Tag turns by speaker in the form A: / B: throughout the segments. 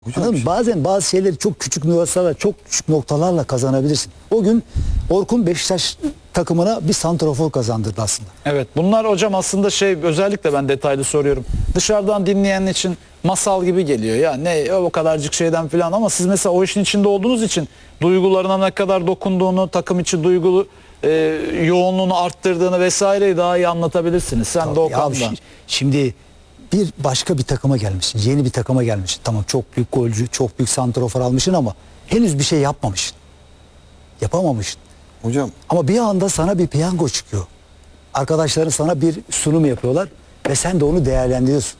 A: Anladın mı? Bazen bazı şeyleri çok küçük nüanslarla, çok küçük noktalarla kazanabilirsin. O gün Orkun Beşiktaş takımına bir santrafor kazandırdı aslında.
B: Evet, bunlar hocam aslında özellikle ben detaylı soruyorum. Dışarıdan dinleyen için masal gibi geliyor ya, ne o kadarcık şeyden falan, ama siz mesela o işin içinde olduğunuz için duygularına ne kadar dokunduğunu, takım içi duygu yoğunluğunu arttırdığını vesaireyi daha iyi anlatabilirsiniz. Sen de Okan'da.
A: Şimdi başka bir takıma gelmiş, yeni bir takıma gelmiş. Tamam, çok büyük golcü, çok büyük santrafor almışsın ama henüz bir şey yapmamışsın. Yapamamışsın.
C: Hocam.
A: Ama bir anda sana bir piyango çıkıyor. Arkadaşların sana bir sunum yapıyorlar ve sen de onu değerlendiriyorsun.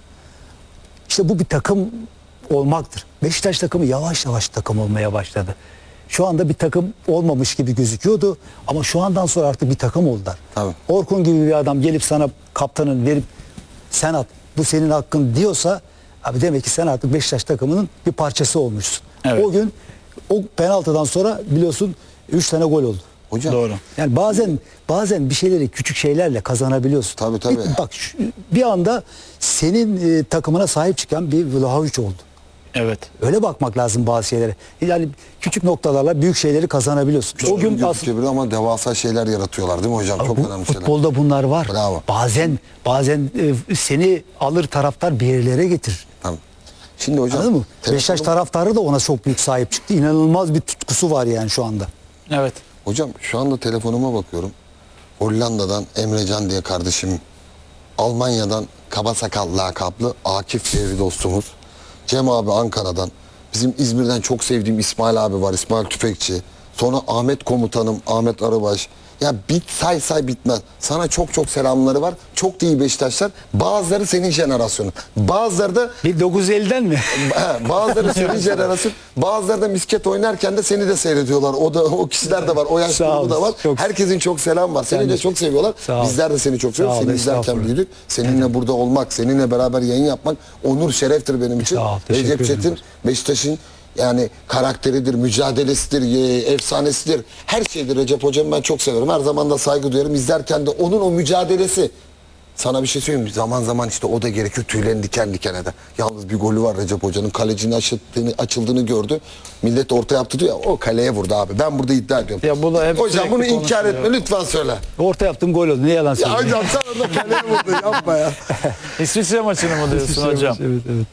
A: İşte bu bir takım olmaktır. Beşiktaş takımı yavaş yavaş takım olmaya başladı. Şu anda bir takım olmamış gibi gözüküyordu ama şu andan sonra artık bir takım oldular.
C: Tabii.
A: Orkun gibi bir adam gelip sana kaptanın verip sen at, bu senin hakkın diyorsa, abi demek ki sen artık Beşiktaş takımının bir parçası olmuşsun.
B: Evet.
A: O gün o penaltıdan sonra biliyorsun 3 tane gol oldu.
C: Hocam.
B: Doğru.
A: Yani bazen bir şeyleri küçük şeylerle kazanabiliyorsun.
C: Tabii.
A: Bak bir anda senin takımına sahip çıkan bir Vlahovic oldu.
B: Evet.
A: Öyle bakmak lazım bazı şeylere. Yani küçük noktalarla büyük şeyleri kazanabiliyorsun.
C: O gün aslında ama devasa şeyler yaratıyorlar değil mi hocam? Çok önemli şeyler.
A: Futbolda bunlar var.
C: Bravo.
A: Bazen seni alır taraftar bir yerlere getirir.
C: Tamam. Şimdi hocam.
A: Anladın mı? Beşiktaş taraftarı da ona çok büyük sahip çıktı. İnanılmaz bir tutkusu var yani şu anda.
B: Evet.
C: Hocam şu anda telefonuma bakıyorum. Hollanda'dan Emrecan diye kardeşim. Almanya'dan Kaba Sakal lakaplı Akif diye bir dostumuz. Cem abi Ankara'dan. Bizim İzmir'den çok sevdiğim İsmail abi var. İsmail Tüfekçi. Sonra Ahmet komutanım, Ahmet Arıbaş. Ya say bitmez. Sana çok selamları var. Çok da iyi Beşiktaşlar. Bazıları senin jenerasyonu. Bazıları da
A: 1950'den mi?
C: bazıları senin jenerasyon. Bazıları da misket oynarken de seni de seyrediyorlar. O kişiler de var. O yaş grubu da var. Herkesin çok selam var. Seni de çok seviyorlar. Bizler de seni çok seviyoruz. Seni izlerken büyüdük. Seninle burada olmak, seninle beraber yayın yapmak onur şereftir benim için. Recep Çetin Beşiktaş'ın yani karakteridir, mücadelesidir, efsanesidir. Her şeydir Recep Hocam, ben çok severim. Her zaman da saygı duyarım. İzlerken de onun o mücadelesi. Sana bir şey söyleyeyim mi? Zaman zaman işte o da gerekiyor. Tüylerini diken diken eder. Yalnız bir golü var Recep Hoca'nın. Kalecinin açıldığını gördü. Millet orta yaptı diyor ya. O kaleye vurdu abi. Ben burada iddia ediyorum.
B: Ya bu da hep
C: hocam bunu inkar etme. Lütfen söyle.
A: Orta yaptığım gol oldu. Ne yalan
C: Ya
A: söyleyeyim.
C: hocam sen orada kaleye vurdu. Yapma ya.
B: İsviçre maçını mı diyorsun hocam?
A: Evet.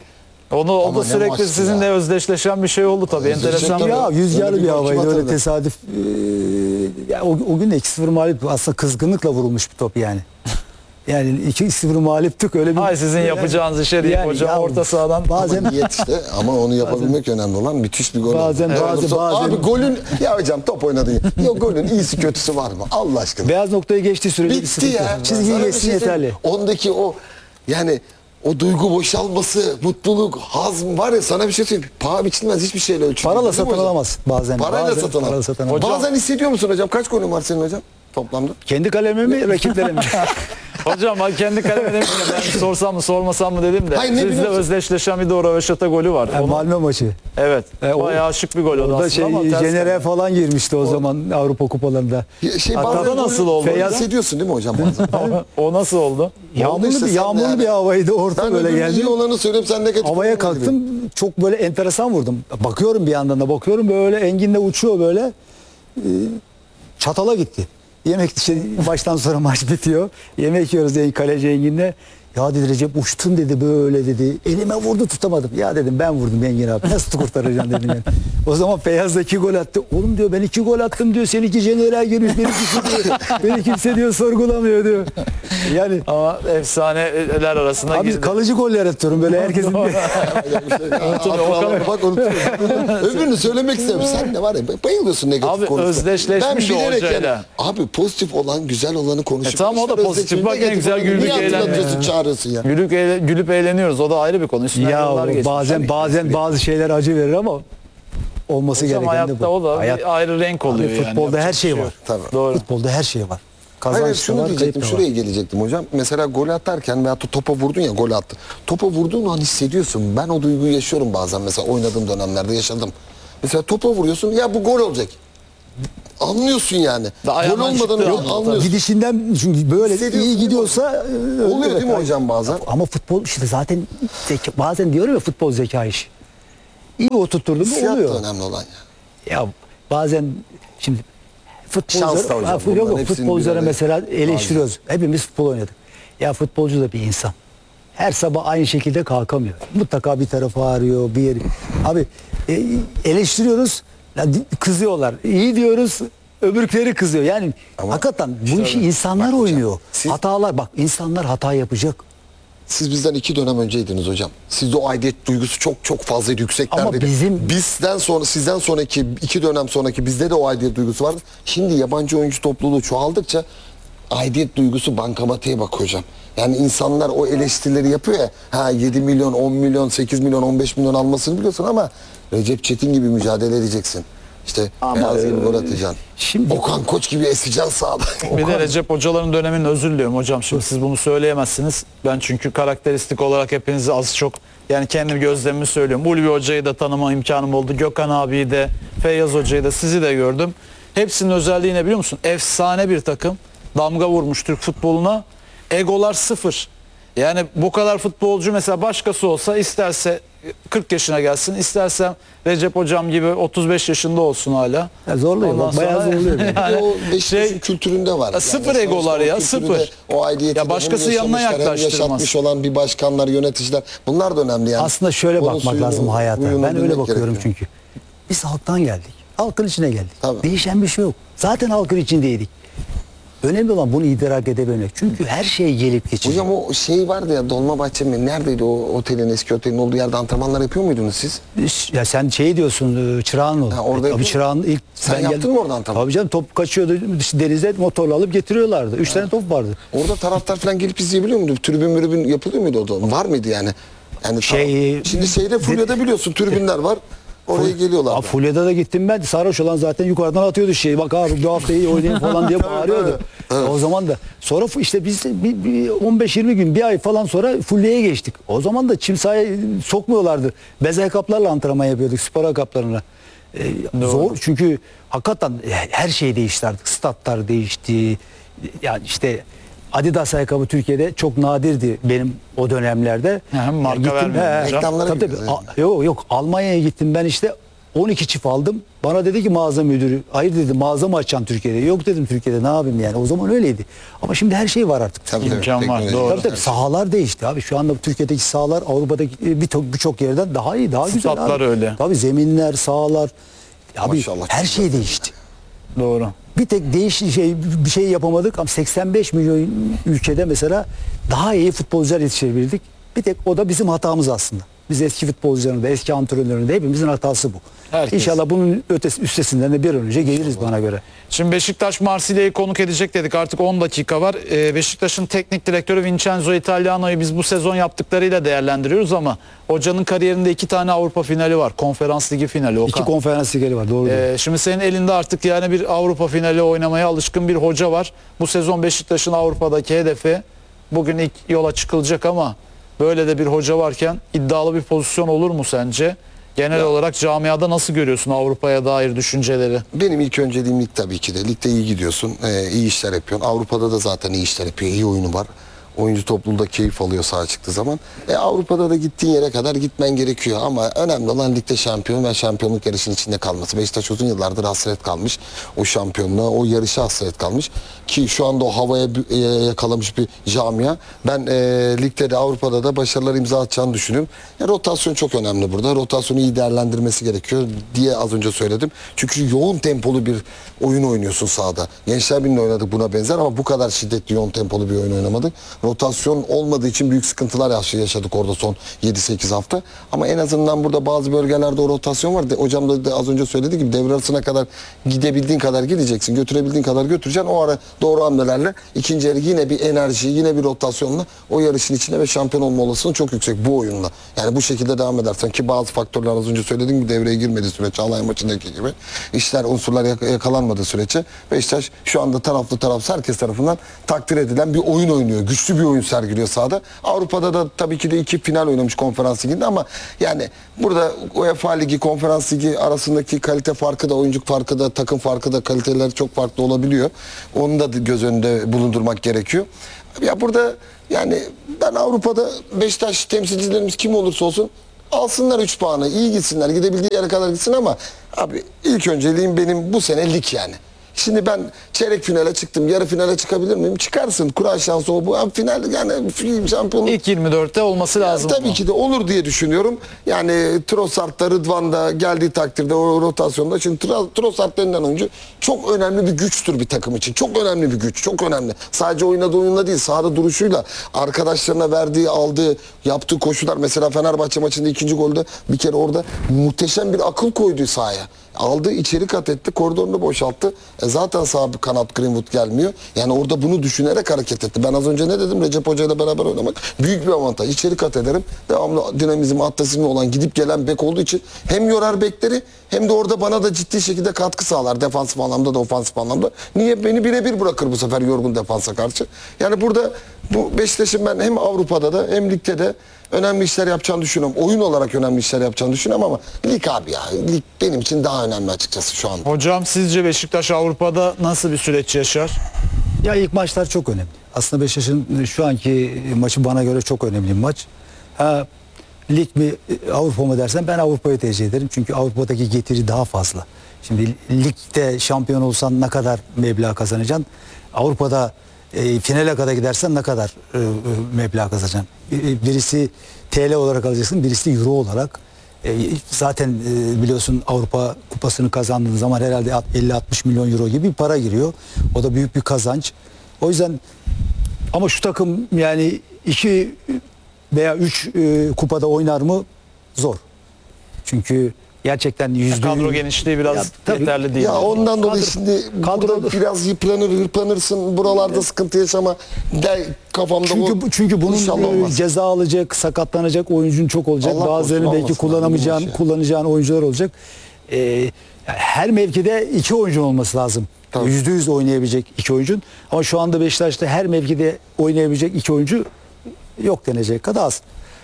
B: O da sürekli
C: maçtı
B: sizinle
C: ya.
B: özdeşleşen bir şey oldu tabii. Enteresan.
C: tabii.
A: Ya rüzgarlı
C: Öyle
A: bir
C: bir
A: havaydı,
C: maçı
A: öyle
C: hatırladım.
A: tesadüf. Ya o gün de 2-0 mağlup, aslında kızgınlıkla vurulmuş bir top yani. Yani 2-0 mağluptuk, öyle bir.
B: Hay sizin yapacağınız işe değil hocam,
A: ya
B: orta sahadan.
A: bazen
C: Niyet işte ama onu yapabilmek önemli olan, müthiş bir gol.
A: Bazen-
C: Abi golün ya hocam top oynadın ya. Yok, golün iyisi kötüsü var mı? Allah aşkına.
A: beyaz noktayı geçtiği sürece bir
C: Bitti
A: sıkıntı
C: ya.
A: yok. Çizgiyi
C: Sana bir
A: geçsin
C: şey
A: yeterli.
C: söyleyeyim. Ondaki o yani o duygu boşalması, mutluluk, hazm var ya, sana bir şey söyleyeyim. Paha biçilmez hiçbir şeyle ölçülmez.
A: Parayla
C: Değil mi
A: satın
C: hocam?
A: alamaz bazen.
C: Parayla
A: Bazen
C: satın
A: parayla
C: alamaz.
A: satın alamaz.
C: Bazen hissediyor musun hocam? Kaç golün var senin hocam toplamda?
A: Kendi kaleme mi, rakiplerine mi?
B: Hocam ben kendi kaleme demiştim. Ben sorsam mı sormasam mı dedim de.
C: Hayır, ne
B: Sizle
C: biliyorsun?
B: özdeşleşen bir de Röveşata golü var.
A: Yani Malmö maçı.
B: Evet.
A: O-
B: Bayağı şık bir gol oldu
A: Orada
B: aslında ama ters
A: Jenere
B: kaldı.
A: falan girmişti o zaman Avrupa kupalarında.
C: Bazen
B: da nasıl oldu
C: Feyyaz
B: hocam?
C: hissediyorsun değil mi hocam bazen?
B: O nasıl oldu?
A: Yağmurlu,
C: işte sen de
A: yağmurlu
C: yani.
A: bir havaydı, orta
C: Ben
A: böyle
C: öbürünün
A: geldi.
C: iyi olanı söyleyeyim, sen negatif
A: Havaya
C: olanı gibi.
A: kalktım, çok böyle enteresan vurdum. Bakıyorum bir yandan da, bakıyorum böyle Engin'le uçuyor böyle. Çatala gitti. Yemek işte baştan sonra maç bitiyor. Yemek yiyoruz kaleci Engin'le. Ya dedi Recep uçtun dedi, böyle dedi. Elime vurdu, tutamadım. Ya dedim ben vurdum Engin abi. Nasıl kurtaracağım dedim yani. O zaman Feyyaz da 2 gol attı. Oğlum diyor, ben 2 gol attım diyor. Seninki Jener'e girmiş, benimkisi diyor. Beni kimse diyor sorgulamıyor diyor. Yani
B: Ama efsaneler arasında
A: abi
B: girdi.
A: kalıcı goller atıyorum böyle herkesin.
C: Bak unutuyorum. Öbürünü söylemek istiyorum. Sen de var ya, bayılıyorsun negatif
B: Abi
C: konuşmaya.
B: özdeşleşmiş
C: Ben
B: o
C: bilerek
B: hocayla.
C: Abi pozitif olan, güzel olanı konuşup.
B: tamam, o da
C: Özdeşleşmeyi,
B: pozitif. Bak en
C: negatif
B: güzel
C: olanı
B: güldük,
C: niye
B: eğlendik.
C: hatırlatıyorsun, çağırıyorsun ya?
B: Gülüp eğleniyoruz. O da ayrı bir konu. Üstünden
A: Ya
B: yıllar geçmiş.
A: bazen bazı şeyler acı verir ama olması
B: Hocam
A: gereken de
B: hayatta
A: bu.
B: o da
A: Hayat,
B: bir ayrı renk oluyor yani.
A: futbolda her
B: Yapacak
A: şey
B: bir
A: var.
B: yok.
C: Tabii.
B: Doğru.
A: Futbolda her şey var.
C: Hayır,
A: Kazanç da
C: şunu
A: var, kayıp
C: diyecektim,
A: da var.
C: şuraya gelecektim hocam. Mesela gol atarken veya topa vurdun ya, gol attın. Topa vurduğun an hissediyorsun. Ben o duyguyu yaşıyorum bazen, mesela oynadığım dönemlerde yaşadım. Mesela topa vuruyorsun, ya bu gol olacak. Anlıyorsun yani.
B: Da
C: Gol
B: ayağından
C: olmadan
B: çıktığı
C: önce
B: anda.
C: anlıyorsun.
A: Gidişinden, çünkü böyle
C: Hissediyorsun
A: iyi
C: değil mi?
A: gidiyorsa
C: Oluyor değil mi
A: evet.
C: hocam bazen?
A: Ama futbol işte zaten bazen diyorum ya, futbol zeka işi. iyi oturtturdum
C: Hissiyat da
A: oluyor.
C: önemli olan ya.
A: Ya bazen şimdi
C: Şans da hocam, bunların hepsinin
A: futbolculara
C: bir arada
A: mesela eleştiriyoruz. Hepimiz futbol oynadık. Ya futbolcu da bir insan. Her sabah aynı şekilde kalkamıyor. Mutlaka bir tarafı ağrıyor, bir yeri. Abi eleştiriyoruz, kızıyorlar. İyi diyoruz, öbürkleri kızıyor. Yani
C: Ama
A: hakikaten bu işi insanlar
C: bak hocam,
A: oynuyor.
C: siz-
A: Hatalar bak, insanlar hata yapacak.
C: Siz bizden 2 dönem önceydiniz hocam. Sizde o aidiyet duygusu çok çok fazlaydı, yükseklerdeydi.
A: Ama bizim-
C: sizden sonraki 2 dönem sonraki bizde de o aidiyet duygusu vardı. Şimdi yabancı oyuncu topluluğu çoğaldıkça aidiyet duygusu bankamatiğe bakıyor hocam. Yani insanlar o eleştirileri yapıyor ya. Ha 7 milyon, 10 milyon, 8 milyon, 15 milyon almasını biliyorsun ama Recep Çetin gibi mücadele edeceksin. İşte
A: Ama,
C: Beyaz gibi gol atacaksın.
A: şimdi-
C: Okan Koç gibi eseceksin sahada.
B: Bir de Recep hocaların döneminin özür diliyorum hocam. Şimdi siz bunu söyleyemezsiniz. Ben çünkü karakteristik olarak hepinizi az çok yani kendi gözlemimi söylüyorum. Ulvi hocayı da tanıma imkanım oldu. Gökhan abiyi de, Feyyaz hocayı da, sizi de gördüm. Hepsinin özelliği ne biliyor musun? Efsane bir takım. Damga vurmuş Türk futboluna. Egolar sıfır. Yani bu kadar futbolcu mesela başkası olsa isterse 40 yaşına gelsin, isterse Recep hocam gibi 35 yaşında olsun hala.
A: Ya zorluyor,
B: Ondan
A: bak, bayağı
B: sonra-
A: zorluyor beni.
C: Bir de o Beşiktaş'ın kültüründe var.
B: Ya sıfır
C: sonuçta
B: egolar
C: o
B: ya,
C: kültürü
B: sıfır.
C: de, o aidiyeti
B: Ya
C: de
B: başkası
C: hem
B: yanına
C: yaşamışlar, hem
B: yaklaştırmaz.
C: yaşatmış olan bir başkanlar, yöneticiler. Bunlar da önemli yani.
A: Aslında şöyle
C: Onun
A: bakmak
C: suyunu,
A: lazım hayata.
C: huyunu
A: Ben öyle
C: bilmek
A: bakıyorum
C: gerekiyor.
A: çünkü. Biz halktan geldik. Halkın içine geldik.
C: Tabii.
A: Değişen bir şey yok. Zaten halkın içindeydik. Önemli olan bunu idrak edebilmek. Çünkü her şey gelip geçiyor.
C: Hocam o şey vardı ya, Dolmabahçe mi? Neredeydi o otelin, eski otelin olduğu yerde antrenmanlar yapıyor muydunuz siz?
A: Ya sen şey diyorsun, Çırağan oldu.
C: Ha, orada
A: Tabii
C: yapıyor.
A: Çırağan ilk
C: Sen yaptın mı orada antrenman?
A: Tabii canım, top kaçıyordu denize, motorla alıp getiriyorlardı. 3 tane top vardı.
C: Orada taraftar falan gelip izleyebiliyor muydu? Tribün yapılıyor muydu orada? Var mıydı yani? Yani şimdi şeyde Fulya'da biliyorsun tribünler var. Oraya geliyorlar.
A: Abi Fulya'da da gittim ben. Sarhoş olan zaten yukarıdan atıyordu şeyi. Bak abi bu hafta iyi oynayın falan diye bağırıyordu. O zaman da sonra işte biz bir 15-20 gün, bir ay falan sonra Fulya'ya geçtik. O zaman da çim sahaya sokmuyorlardı. Bez ayakkabılarla antrenman yapıyorduk, spor ayakkabılarına. Zor çünkü hakikaten her şey değişti artık. Statlar değişti. Yani işte Adidas ayakkabı Türkiye'de çok nadirdi benim o dönemlerde.
B: Hem marka
A: Gittim,
B: vermiyor hocam.
C: Reklamlara
A: tabii,
C: gidiyoruz
A: yok Almanya'ya gittim ben, işte 12 çift aldım. Bana dedi ki mağaza müdürü, hayır dedi, mağaza mı açacaksın Türkiye'de? Yok dedim, Türkiye'de ne yapayım yani. O zaman öyleydi. Ama şimdi her şey var artık.
C: Tabii,
B: İmkan var,
C: teknoloji.
B: doğru.
A: Tabii sahalar değişti abi. Şu anda Türkiye'deki sahalar Avrupa'daki birçok yerden daha iyi, daha güzel abi.
B: Statlar öyle.
A: Tabii zeminler, sahalar. Abi
C: Maşallah,
A: her
C: çok
A: şey
C: güzel.
A: değişti.
B: Doğru.
A: Bir tek bir şey yapamadık ama 85 milyon ülkede mesela daha iyi futbolcular yetiştirebildik. Bir tek o da bizim hatamız aslında. Biz eski futbolcuların da, eski antrenörlerin de hepimizin hatası bu.
B: Herkes.
A: İnşallah bunun üstesinden de bir an önce geliriz bana göre.
B: Şimdi Beşiktaş Marsilya'yı konuk edecek dedik. Artık 10 dakika var. Beşiktaş'ın teknik direktörü Vincenzo Italiano'yu biz bu sezon yaptıklarıyla değerlendiriyoruz ama hocanın kariyerinde 2 tane Avrupa finali var. Konferans Ligi finali. Okan.
A: 2 konferans ligleri var, doğru diyor.
B: Şimdi senin elinde artık yani bir Avrupa finali oynamaya alışkın bir hoca var. Bu sezon Beşiktaş'ın Avrupa'daki hedefi, bugün ilk yola çıkılacak ama böyle de bir hoca varken iddialı bir pozisyon olur mu sence? Genel olarak camiada nasıl görüyorsun Avrupa'ya dair düşünceleri?
C: Benim ilk önceliğim lig tabii ki de. Ligde iyi gidiyorsun, iyi işler yapıyorsun. Avrupa'da da zaten iyi işler yapıyor, iyi oyunu var. Oyuncu topluluğu da keyif alıyor sahaya çıktığı zaman. Avrupa'da da gittiğin yere kadar gitmen gerekiyor ama önemli olan ligde şampiyon ve şampiyonluk yarışının içinde kalması. Beşiktaş uzun yıllardır hasret kalmış. O şampiyonluğa, o yarışa hasret kalmış. Ki şu anda o havaya yakalamış bir camia. Ben ligde de Avrupa'da da başarılar imza atacağını düşünüyorum. Rotasyon çok önemli burada. Rotasyonu iyi değerlendirmesi gerekiyor diye az önce söyledim. Çünkü yoğun tempolu bir oyun oynuyorsun sahada. Gençler Birliği'nde oynadık buna benzer ama bu kadar şiddetli yoğun tempolu bir oyun oynamadık. Rotasyon olmadığı için büyük sıkıntılar yaşadık orada son 7-8 hafta. Ama en azından burada bazı bölgelerde o rotasyon var. Hocam da az önce söylediği gibi devre arasına kadar gidebildiğin kadar gideceksin. Götürebildiğin kadar götüreceksin. O ara doğru hamlelerle ikinci yarı yine bir enerji, yine bir rotasyonla o yarışın içinde ve şampiyon olma olasılığın çok yüksek bu oyunla. Yani bu şekilde devam edersen ki bazı faktörler az önce söylediğim gibi devreye girmediği sürece Alanya maçındaki gibi işler, unsurlar yakalanmadığı sürece Beşiktaş şu anda tarafsız herkes tarafından takdir edilen bir oyun oynuyor. Güçlü bir oyun sergiliyor sahada. Avrupa'da da tabii ki de 2 final oynamış konferans liginde ama yani burada UEFA Ligi, konferans ligi arasındaki kalite farkı da, oyuncu farkı da, takım farkı da, kaliteler çok farklı olabiliyor. Onu da göz önünde bulundurmak gerekiyor. Ya burada yani ben Avrupa'da Beşiktaş temsilcilerimiz kim olursa olsun Alsınlar 3 puanı, iyi gitsinler, gidebildiği yere kadar gitsin ama abi ilk önceliğim benim bu sene lig yani. Şimdi ben çeyrek finale çıktım, yarı finale çıkabilir miyim? Çıkarsın. Kura şansı o bu. Ama final yani şampiyonluk.
B: İlk 24'te olması lazım.
C: Tabii ki de olur diye düşünüyorum. Yani Trossard'da, Rıdvan'da geldiği takdirde o rotasyonda. Şimdi Trossard denilen oyuncu çok önemli bir güçtür bir takım için. Çok önemli bir güç. Çok önemli. Sadece oynadığı oyunla değil, sahada duruşuyla, arkadaşlarına verdiği, aldığı, yaptığı koşular. Mesela Fenerbahçe maçında ikinci golde bir kere orada muhteşem bir akıl koydu sahaya. Aldı, içeri kat etti, koridorunu boşalttı. Zaten sağ kanat Greenwood gelmiyor. Yani orada bunu düşünerek hareket etti. Ben az önce ne dedim? Recep Hoca ile beraber oynamak büyük bir avantaj. İçeri kat ederim. Devamlı dinamizmi, atletizmi olan, gidip gelen bek olduğu için hem yorar bekleri hem de orada bana da ciddi şekilde katkı sağlar. Defansif anlamda da ofansif anlamda. Niye? Beni birebir bırakır bu sefer yorgun defansa karşı. Yani burada bu Beşiktaş'ın ben hem Avrupa'da da hem ligde de önemli işler yapacağını düşünüyorum. Oyun olarak önemli işler yapacağını düşünüyorum ama lig abi ya. Lig benim için daha önemli açıkçası şu anda.
B: Hocam sizce Beşiktaş Avrupa'da nasıl bir süreç yaşar?
A: Ya ilk maçlar çok önemli. Aslında Beşiktaş'ın şu anki maçı bana göre çok önemli bir maç. Ha, lig mi Avrupa mı dersen ben Avrupa'yı tercih ederim. Çünkü Avrupa'daki getiri daha fazla. Şimdi ligde şampiyon olsan ne kadar meblağ kazanacaksın? Avrupa'da finale kadar gidersen ne kadar meblağ kazanacaksın? Birisi TL olarak alacaksın, birisi Euro olarak. Zaten biliyorsun Avrupa Kupası'nı kazandığın zaman herhalde 50-60 milyon euro gibi bir para giriyor. O da büyük bir kazanç. O yüzden ama şu takım yani 2 veya 3 kupada oynar mı? Zor. Çünkü gerçekten
B: Kadro genişliği biraz yeterli değil.
C: Ya ondan dolayı şimdi
A: kadro
C: burada biraz hırpanırsın. Buralarda sıkıntı yaşama. Kafamda
A: çünkü bunun
C: İnşallah olmaz.
A: ceza alacak, sakatlanacak oyuncun çok olacak.
C: Allah
A: Bazılarını
C: korusun,
A: belki
C: olmasın abi,
A: kullanacağın oyuncular olacak. Yani her mevkide 2 oyuncun olması lazım.
C: Tabii.
A: %100 oynayabilecek 2 oyuncun. Ama şu anda Beşiktaş'ta her mevkide oynayabilecek 2 oyuncu yok denecek kadar az.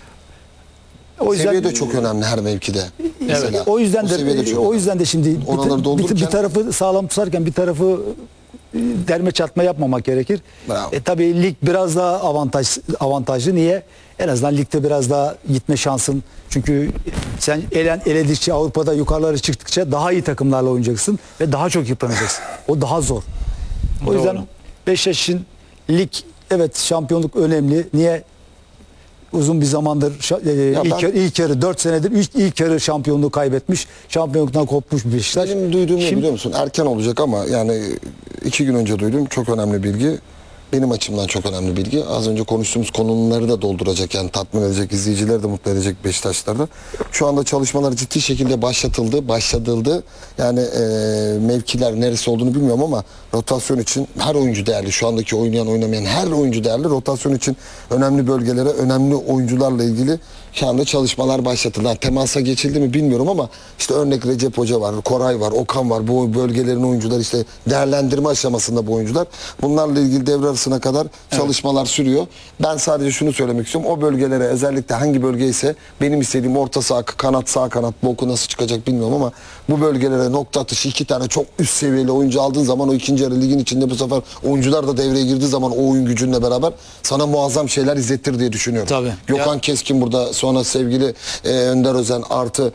A: O
C: Seviye de çok önemli her mevkide. Mesela.
A: O yüzden de şimdi bir tarafı sağlam tutarken bir tarafı derme çatma yapmamak gerekir. Tabii lig biraz daha avantajlı. Niye? En azından ligde biraz daha gitme şansın. Çünkü sen eledikçe Avrupa'da yukarılara çıktıkça daha iyi takımlarla oynayacaksın ve daha çok yıpranacaksın. O daha zor. O yüzden Beşiktaş'ın lig evet şampiyonluk önemli. Niye? Uzun bir zamandır ilk yarı 4 senedir ilk yarı şampiyonluğu kaybetmiş. Şampiyonluktan kopmuş bir Beşiktaş.
C: Benim duyduğum ne biliyor musun? Erken olacak ama yani 2 gün önce duydum. Çok önemli bilgi. Benim açımdan çok önemli bilgi. Az önce konuştuğumuz konuları da dolduracak yani tatmin edecek, izleyicileri de mutlu edecek Beşiktaşlar'da. Şu anda çalışmalar ciddi şekilde başlatıldı. Yani mevkiler neresi olduğunu bilmiyorum ama rotasyon için her oyuncu değerli. Şu andaki oynayan oynamayan her oyuncu değerli. Rotasyon için önemli bölgelere, önemli oyuncularla ilgili şu anda çalışmalar başlatıldı. Temasa geçildi mi bilmiyorum ama işte örnek Recep Hoca var, Koray var, Okan var. Bu bölgelerin oyuncular işte değerlendirme aşamasında bu oyuncular. Bunlarla ilgili devre arasına kadar çalışmalar sürüyor. Ben sadece şunu söylemek istiyorum. O bölgelere özellikle hangi bölge ise benim istediğim orta saha, kanat, sağ kanat, boku nasıl çıkacak bilmiyorum ama bu bölgelere nokta atışı 2 tane çok üst seviyeli oyuncu aldığın zaman o ikinci yarı ligin içinde bu sefer oyuncular da devreye girdiği zaman o oyun gücünle beraber sana muazzam şeyler izlettir diye düşünüyorum.
B: Tabii.
C: Gökhan Keskin burada, sonra sevgili Önder Özen artı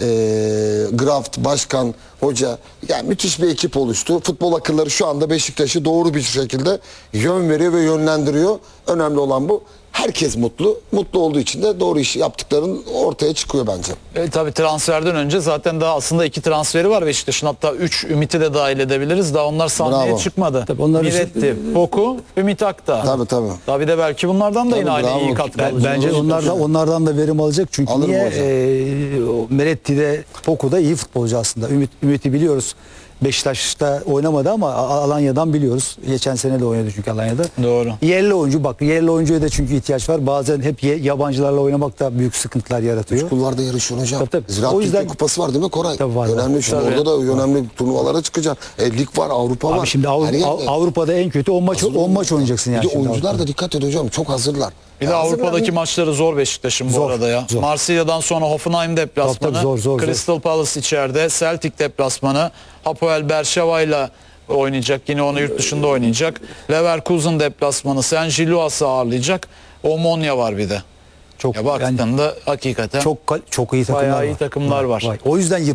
C: Graft, Başkan, Hoca, yani müthiş bir ekip oluştu. Futbol akılları şu anda Beşiktaş'ı doğru bir şekilde yön veriyor ve yönlendiriyor. Önemli olan bu. Herkes mutlu. Mutlu olduğu için de doğru iş yaptıkların ortaya çıkıyor bence.
B: Tabii transferden önce zaten daha aslında 2 transferi var Beşiktaş'ın. Hatta 3 Ümit'i de dahil edebiliriz. Daha onlar sahneye çıkmadı.
A: Tabii
B: Miretti, Poku, Ümit Akta.
C: Tabii.
B: Tabii de belki bunlardan da yine aynı iyi katkı alacak.
A: Bence onlardan da verim alacak. Çünkü
C: Alırım
A: niye? Meretti'de, Poku'da iyi futbolcu aslında. Ümit'i biliyoruz. Beşiktaş'ta oynamadı ama Alanya'dan biliyoruz. Geçen sene de oynadı çünkü Alanya'da.
B: Doğru.
A: Yerli oyuncuya da çünkü ihtiyaç var. Bazen hep yabancılarla oynamak da büyük sıkıntılar yaratıyor.
C: Kulvarda yarışıyor hocam.
A: Tabii.
C: Ziraat
A: O yüzden
C: Türkiye Kupası var değil mi Koray?
A: Tabii var.
C: Önemli. Şimdi orada da önemli turnuvalara çıkacak. Lig var, Avrupa var.
A: Abi şimdi Avrupa'da en kötü 10 maç oynayacaksın yani.
C: Bir de oyuncular da dikkat et hocam. Çok hazırlar.
B: Bir de Avrupa'daki maçları zor Beşiktaş'ın bu arada ya.
A: Zor.
B: Marsilya'dan sonra Hoffenheim deplasmanı,
A: Zor.
B: Crystal Palace içeride, Celtic deplasmanı, Hapoel Berşeva'yla oynayacak. Yine onu yurt dışında oynayacak. Leverkusen deplasmanı, Saint Gilloas'ı ağırlayacak. Omonia var bir de.
A: Çok
B: Ya baktığında hakikaten
A: çok iyi takımlar
B: bayağı
A: var.
B: iyi takımlar var.
A: O yüzden